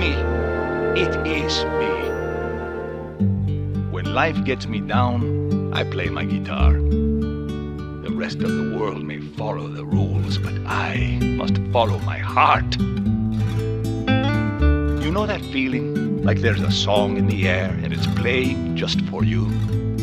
me, it is me. When life gets me down, I play my guitar. The rest of the world may follow the rules, but I must follow my heart. You know that feeling? Like there's a song in the air and it's playing just for you?